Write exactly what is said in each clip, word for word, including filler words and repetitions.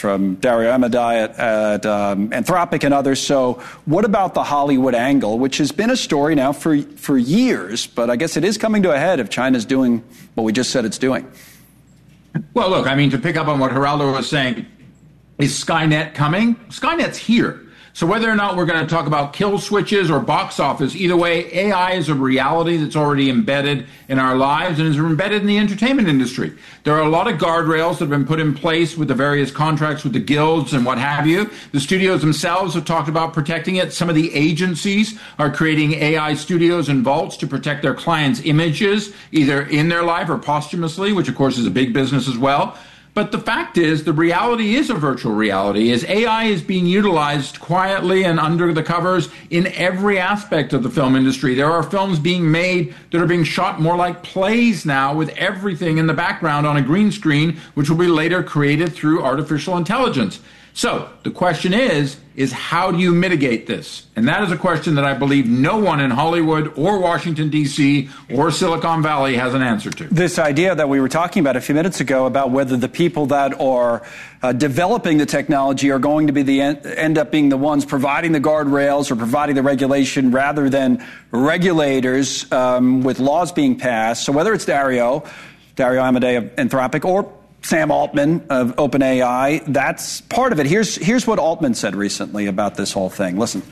from Dario Amodei at, at um, Anthropic and others. So what about the Hollywood angle, which has been a story now for, for years, but I guess it is coming to a head if China's doing what we just said it's doing? Well, look, I mean, to pick up on what Geraldo was saying, is Skynet coming? Skynet's here. So whether or not we're going to talk about kill switches or box office, either way, A I is a reality that's already embedded in our lives and is embedded in the entertainment industry. There are a lot of guardrails that have been put in place with the various contracts with the guilds and what have you. The studios themselves have talked about protecting it. Some of the agencies are creating A I studios and vaults to protect their clients' images, either in their life or posthumously, which of course is a big business as well. But the fact is, the reality is a virtual reality, as A I is being utilized quietly and under the covers in every aspect of the film industry. There are films being made that are being shot more like plays now, with everything in the background on a green screen, which will be later created through artificial intelligence. So the question is, is how do you mitigate this? And that is a question that I believe no one in Hollywood or Washington, D C or Silicon Valley has an answer to. This idea that we were talking about a few minutes ago about whether the people that are uh, developing the technology are going to be the en- end up being the ones providing the guardrails or providing the regulation rather than regulators um, with laws being passed. So whether it's Dario, Dario Amodei of Anthropic, or Sam Altman of OpenAI, that's part of it. Here's here's what Altman said recently about this whole thing. Listen.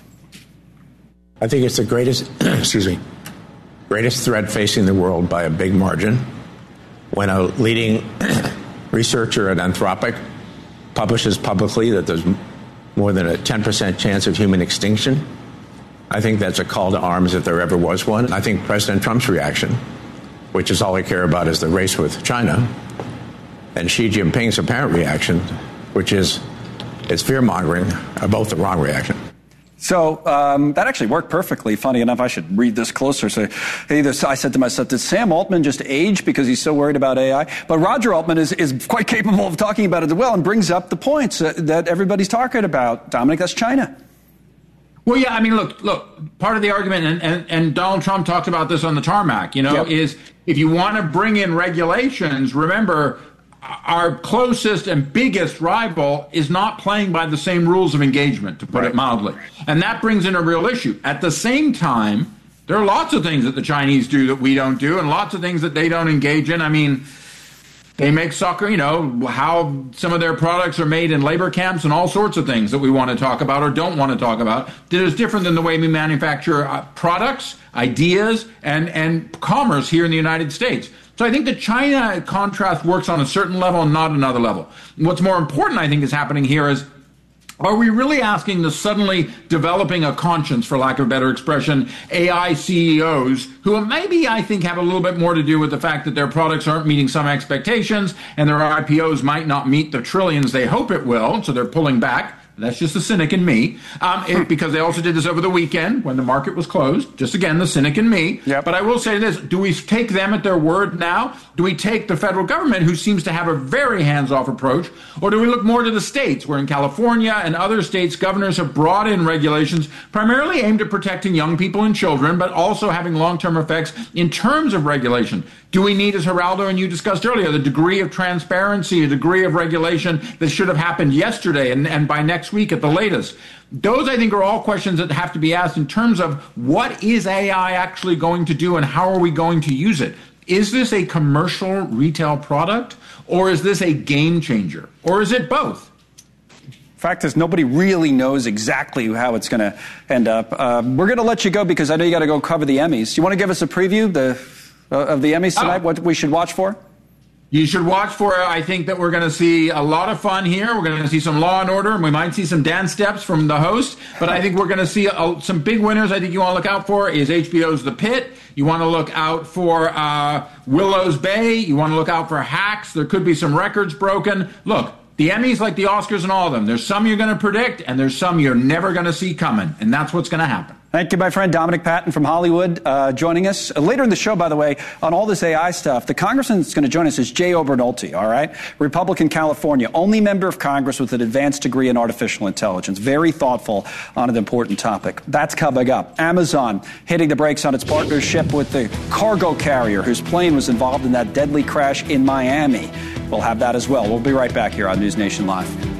I think it's the greatest, excuse me, greatest threat facing the world by a big margin. When a leading researcher at Anthropic publishes publicly that there's more than a ten percent chance of human extinction, I think that's a call to arms if there ever was one. I think President Trump's reaction, which is all I care about is the race with China, and Xi Jinping's apparent reaction, which is it's fear-mongering, are both the wrong reaction. So um, that actually worked perfectly. Funny enough, I should read this closer. So either I said to myself, did Sam Altman just age because he's so worried about A I? But Roger Altman is, is quite capable of talking about it as well and brings up the points that, that everybody's talking about. Dominic, that's China. Well, yeah, I mean, look, look, part of the argument, and, and, and Donald Trump talked about this on the tarmac, you know, yep. is if you want to bring in regulations, remember, our closest and biggest rival is not playing by the same rules of engagement, to put right. it mildly. And that brings in a real issue. At the same time, there are lots of things that the Chinese do that we don't do, and lots of things that they don't engage in. I mean, they make soccer, you know, how some of their products are made in labor camps and all sorts of things that we want to talk about or don't want to talk about that is different than the way we manufacture uh, products, ideas, and, and commerce here in the United States. So I think the China contrast works on a certain level and not another level. What's more important, I think, is happening here is, are we really asking the suddenly developing a conscience, for lack of a better expression, A I C E Os, who maybe I think have a little bit more to do with the fact that their products aren't meeting some expectations and their I P Os might not meet the trillions they hope it will, so they're pulling back. That's just the cynic in me, um, it, because they also did this over the weekend when the market was closed. Just again, the cynic in me. Yep. But I will say this, do we take them at their word now? Do we take the federal government, who seems to have a very hands-off approach? Or do we look more to the states, where in California and other states, governors have brought in regulations primarily aimed at protecting young people and children, but also having long-term effects in terms of regulation? Do we need, as Geraldo and you discussed earlier, the degree of transparency, a degree of regulation that should have happened yesterday and, and by next week at the latest? Those, I think, are all questions that have to be asked in terms of what is A I actually going to do and how are we going to use it? Is this a commercial retail product, or is this a game changer, or is it both? Fact is, nobody really knows exactly how it's going to end up. Uh, we're going to let you go because I know you got to go cover the Emmys. You want to give us a preview the, uh, of the Emmys tonight, oh. what we should watch for? You should watch for, I think that we're going to see a lot of fun here. We're going to see some Law and Order, and we might see some dance steps from the host. But I think we're going to see a, some big winners. I think you want to look out for is H B O's The Pit. You want to look out for uh, Willow's Bay. You want to look out for Hacks. There could be some records broken. Look, the Emmys, like the Oscars and all of them, there's some you're going to predict, and there's some you're never going to see coming. And that's what's going to happen. Thank you, my friend Dominic Patton from Hollywood, uh, joining us. Uh, later in the show, by the way, on all this A I stuff, the congressman that's going to join us is Jay Obernolte, all right? Republican, California, only member of Congress with an advanced degree in artificial intelligence. Very thoughtful on an important topic. That's coming up. Amazon hitting the brakes on its partnership with the cargo carrier whose plane was involved in that deadly crash in Miami. We'll have that as well. We'll be right back here on News Nation Live.